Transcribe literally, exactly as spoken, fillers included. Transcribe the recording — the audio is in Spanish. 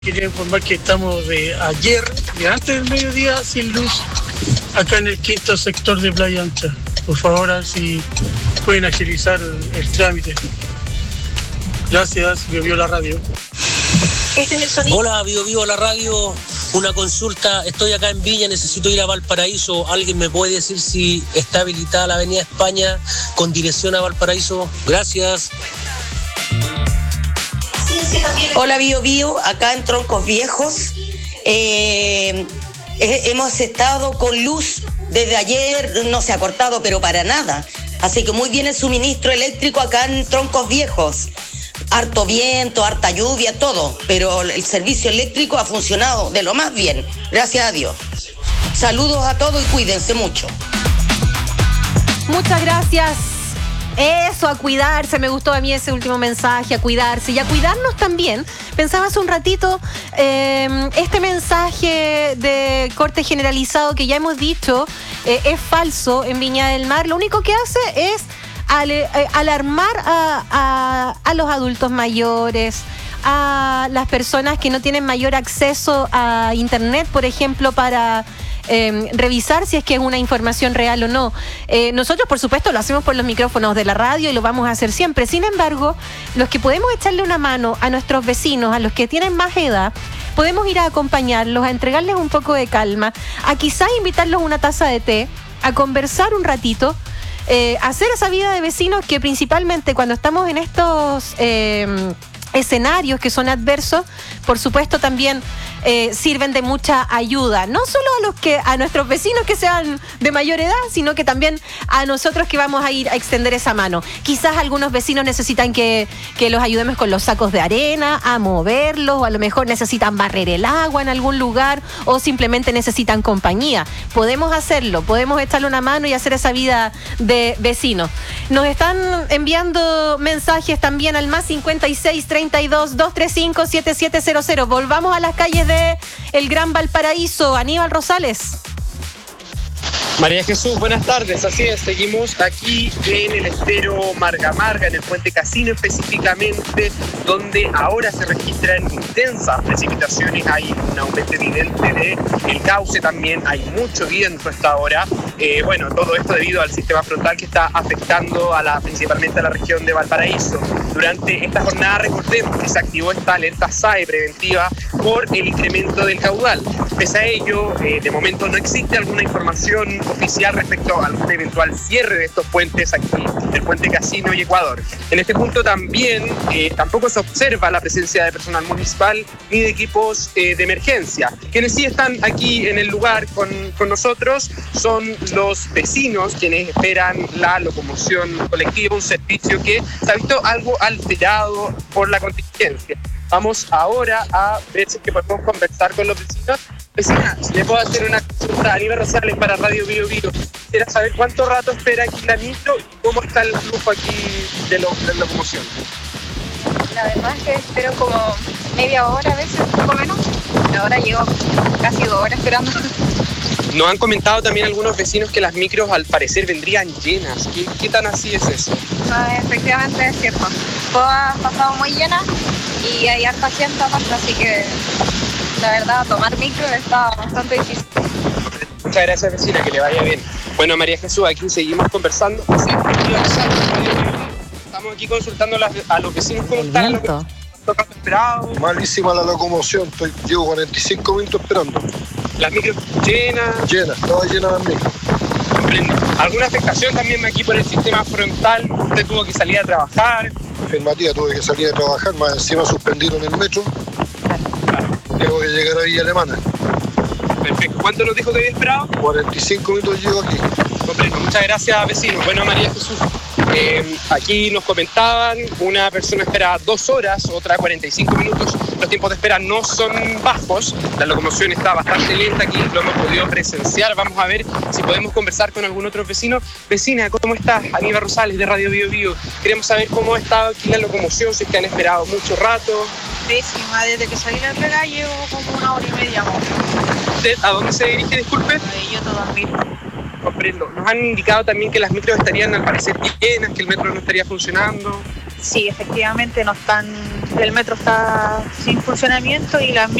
Quería informar que estamos de ayer, de antes del mediodía, sin luz, acá en el quinto sector de Playa Ancha. Por favor, a ver si pueden agilizar el, el trámite. Gracias, Bio Bio la radio. Este es el sonido. Hola, Bio Bio la radio. Una consulta, estoy acá en Viña, necesito ir a Valparaíso. ¿Alguien me puede decir si está habilitada la avenida España con dirección a Valparaíso? Gracias. Hola Bio Bio, acá en Troncos Viejos. Eh, eh, hemos estado con luz desde ayer, no se ha cortado, pero para nada. Así que muy bien el suministro eléctrico acá en Troncos Viejos. Harto viento, harta lluvia, todo. Pero el servicio eléctrico ha funcionado de lo más bien. Gracias a Dios. Saludos a todos y cuídense mucho. Muchas gracias. Eso, a cuidarse, me gustó a mí ese último mensaje, a cuidarse y a cuidarnos también. Pensaba hace un ratito, eh, este mensaje de corte generalizado que ya hemos dicho eh, es falso en Viña del Mar. Lo único que hace es al, eh, alarmar a, a, a los adultos mayores, a las personas que no tienen mayor acceso a internet, por ejemplo, para Eh, revisar si es que es una información real o no. Eh, nosotros, por supuesto, lo hacemos por los micrófonos de la radio y lo vamos a hacer siempre. Sin embargo, los que podemos echarle una mano a nuestros vecinos, a los que tienen más edad, podemos ir a acompañarlos, a entregarles un poco de calma, a quizás invitarlos a una taza de té, a conversar un ratito, eh, a hacer esa vida de vecinos que principalmente cuando estamos en estos eh, escenarios que son adversos, por supuesto también eh, sirven de mucha ayuda, no solo a los que a nuestros vecinos que sean de mayor edad, sino que también a nosotros que vamos a ir a extender esa mano. Quizás algunos vecinos necesitan que, que los ayudemos con los sacos de arena, a moverlos, o a lo mejor necesitan barrer el agua en algún lugar, o simplemente necesitan compañía. Podemos hacerlo, podemos echarle una mano y hacer esa vida de vecinos. Nos están enviando mensajes también al más cincuenta y seis, treinta y dos, doscientos treinta y cinco, setenta y siete cero cero. Volvamos a las calles de el Gran Valparaíso. Aníbal Rosales. María Jesús, buenas tardes. Así es, seguimos aquí en el estero Marga Marga, en el puente Casino específicamente, donde ahora se registran intensas precipitaciones. Hay un aumento evidente del cauce también, hay mucho viento a esta hora. Eh, bueno, todo esto debido al sistema frontal que está afectando a la, principalmente a la región de Valparaíso. Durante esta jornada recordemos que se activó esta alerta S A E preventiva por el incremento del caudal. Pese a ello, eh, de momento no existe alguna información oficial respecto a algún eventual cierre de estos puentes aquí, del puente Casino y Ecuador. En este punto también eh, tampoco se observa la presencia de personal municipal ni de equipos eh, de emergencia. Quienes sí están aquí en el lugar con, con nosotros son los vecinos, quienes esperan la locomoción colectiva, un servicio que se ha visto algo alterado por la contingencia. Vamos ahora a ver si es que podemos conversar con los vecinos. Vecina, si le puedo hacer una consulta a Aníbal Rosales para Radio Bio Bio. Quisiera saber cuánto rato espera aquí la micro y cómo está el flujo aquí de, lo, de la locomoción. La verdad es que espero como media hora a veces, poco menos. Ahora llevo casi dos horas esperando. Nos han comentado también algunos vecinos que las micros al parecer vendrían llenas. ¿Qué, qué tan así es eso? Ah, efectivamente es cierto. Todas han pasado muy llenas y hay harta gente aparte, así que la verdad tomar micro está bastante difícil. Muchas gracias, vecina, que le vaya bien. Bueno, María Jesús, aquí seguimos conversando. Estamos aquí consultando a los vecinos cómo están. Esperado. Malísima la locomoción, estoy, llevo cuarenta y cinco minutos esperando. ¿Las micros llenas? Llenas, todas llenas las micros. Comprendo. ¿Alguna afectación también aquí por el sistema frontal? ¿Usted tuvo que salir a trabajar? Afirmativa, tuve que salir a trabajar, más encima suspendieron el metro. Tengo que llegar a Villa Alemana. Perfecto. ¿Cuánto nos dijo que había esperado? cuarenta y cinco minutos llego aquí. Comprendo. Muchas gracias, vecino. Bueno, María Jesús, eh, aquí nos comentaban, una persona espera dos horas, otra cuarenta y cinco minutos. Los tiempos de espera no son bajos, la locomoción está bastante lenta, aquí lo hemos podido presenciar. Vamos a ver si podemos conversar con algún otro vecino. Vecina, ¿cómo estás? Aníbal Rosales de Radio Bio Bio. Queremos saber cómo ha estado aquí la locomoción, si es que han esperado mucho rato. Pésima, desde que salí del pega llevo como una hora y media. ¿Usted a dónde se dirige, disculpe? Yo todo dormir. Comprendo. Nos han indicado también que las micros estarían al parecer llenas, que el metro no estaría funcionando. Sí, efectivamente no están el metro está sin funcionamiento y las